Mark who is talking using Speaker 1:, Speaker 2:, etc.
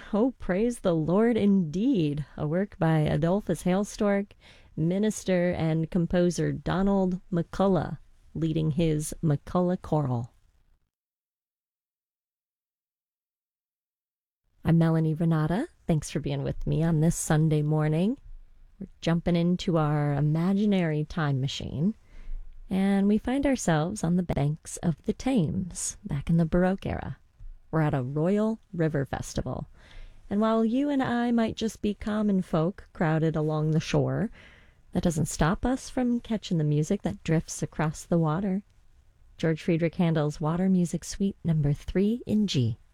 Speaker 1: Oh, praise the Lord indeed, a work by Adolphus Hailstork, minister and composer Donald McCullough, leading his McCullough Choral. I'm Melanie Renata. Thanks for being with me on this Sunday morning. We're jumping into our imaginary time machine, and we find ourselves on the banks of the Thames, back in the Baroque era. We're at a Royal River Festival, and while you and I might just be common folk crowded along the shore, that doesn't stop us from catching the music that drifts across the water. George Friedrich Handel's Water Music Suite No. 3 in G.